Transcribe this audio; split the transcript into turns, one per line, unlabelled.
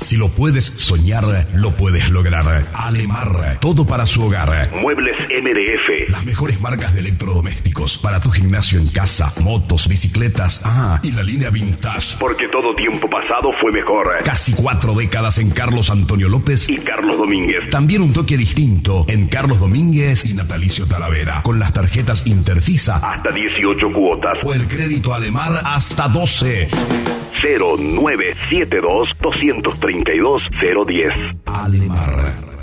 Si lo puedes soñar, lo puedes lograr. Alemar, todo para su hogar.
Muebles MDF.
Las mejores marcas de electrodomésticos para tu gimnasio en casa, motos, bicicletas, y la línea Vintage.
Porque todo tiempo pasado fue mejor.
Casi 4 décadas en Carlos Antonio López
y Carlos Domínguez.
También un toque distinto en Carlos Domínguez y Natalicio Talavera. Con las tarjetas Interfisa
hasta 18 cuotas.
O el crédito Alemar hasta 12.
0972-232-010.
Alemar.